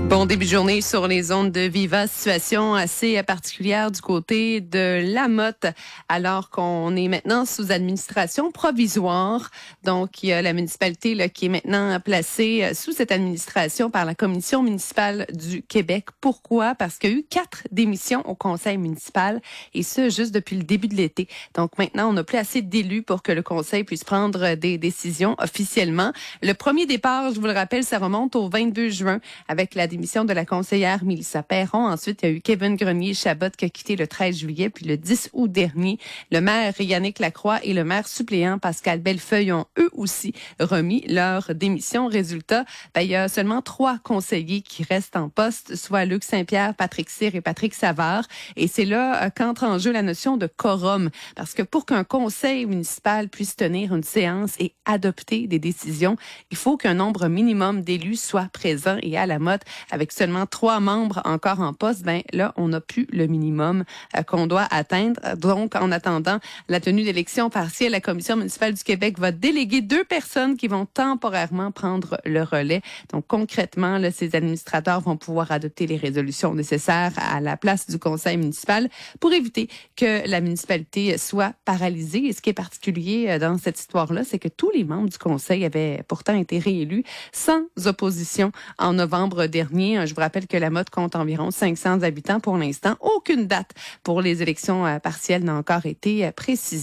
Bon début de journée sur les ondes de Viva. Situation assez particulière du côté de Lamotte, alors qu'on est maintenant sous administration provisoire. Donc, il y a la municipalité là, qui est maintenant placée sous cette administration par la Commission municipale du Québec. Pourquoi? Parce qu'il y a eu 4 démissions au conseil municipal, et ce, juste depuis le début de l'été. Donc, maintenant, on n'a plus assez d'élus pour que le conseil puisse prendre des décisions officiellement. Le premier départ, je vous le rappelle, ça remonte au 22 juin avec la démission de la conseillère Mélissa Perron. Ensuite, il y a eu Kevin Grenier-Chabot qui a quitté le 13 juillet. Puis le 10 août dernier, le maire Yannick Lacroix et le maire suppléant Pascal Bellefeuille ont eux aussi remis leur démission. Résultat, il y a seulement 3 conseillers qui restent en poste, soit Luc Saint-Pierre, Patrick Cyr et Patrick Savard. Et c'est là qu'entre en jeu la notion de quorum. Parce que pour qu'un conseil municipal puisse tenir une séance et adopter des décisions, il faut qu'un nombre minimum d'élus soit présent. Et à Lamotte, avec seulement 3 membres encore en poste, là, on n'a plus le minimum qu'on doit atteindre. Donc, en attendant la tenue d'élections partielles, la Commission municipale du Québec va déléguer 2 personnes qui vont temporairement prendre le relais. Donc, concrètement, là, ces administrateurs vont pouvoir adopter les résolutions nécessaires à la place du conseil municipal pour éviter que la municipalité soit paralysée. Et ce qui est particulier dans cette histoire-là, c'est que tous les membres du conseil avaient pourtant été réélus sans opposition en novembre dernier. Je vous rappelle que Lamotte compte environ 500 habitants pour l'instant. Aucune date pour les élections partielles n'a encore été précisée.